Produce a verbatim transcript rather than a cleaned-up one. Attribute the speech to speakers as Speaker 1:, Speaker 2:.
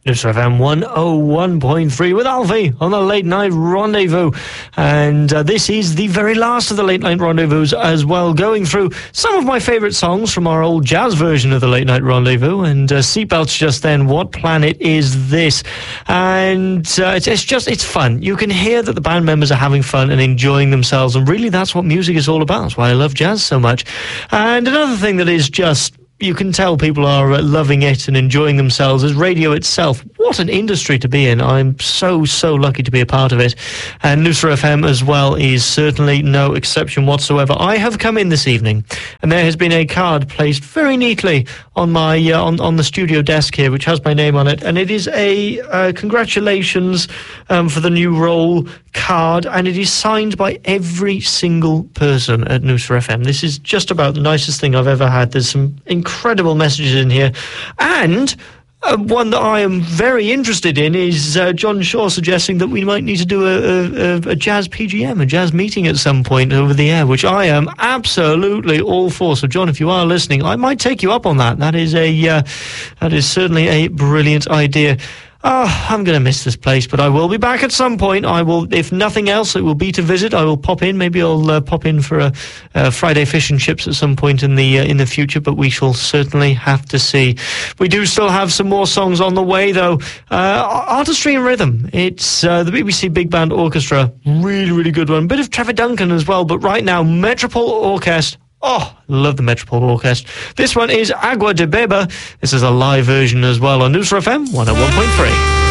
Speaker 1: News F M one oh one point three with Alfie on the Late Night Rendezvous. And uh, this is the very last of the Late Night Rendezvous as well, going through some of my favourite songs from our old jazz version of the Late Night Rendezvous. And uh, seatbelts just then, What Planet Is This? And uh, it's, it's just, it's fun. You can hear that the band members are having fun and enjoying themselves. And really, that's what music is all about. That's why I love jazz so much. And another thing that is just... you can tell people are uh, loving it and enjoying themselves as radio itself. What an industry to be in. I'm so, so lucky to be a part of it. And Nusra F M as well is certainly no exception whatsoever. I have come in this evening and there has been a card placed very neatly on my uh, on, on the studio desk here, which has my name on it. And it is a uh, congratulations um, for the new role card, and it is signed by every single person at Nusra F M. This is just about the nicest thing I've ever had. There's some incredible messages in here, and uh, one that I am very interested in is uh, John Shaw suggesting that we might need to do a, a, a jazz P G M, a jazz meeting at some point over the air, which I am absolutely all for. So John, if you are listening, I might take you up on that. That is a uh, that is certainly a brilliant idea. Oh, I'm going to miss this place, but I will be back at some point. I will, if nothing else, it will be to visit. I will pop in. Maybe I'll uh, pop in for a, a Friday fish and chips at some point in the uh, in the future, but we shall certainly have to see. We do still have some more songs on the way, though. Uh, Artistry and Rhythm. It's uh, the B B C Big Band Orchestra. Really, really good one. Bit of Trevor Duncan as well, but right now, Metropole Orchestra. Oh, love the Metropole Orchestra. This one is Agua de Beba. This is a live version as well on Nusra F M one oh one point three.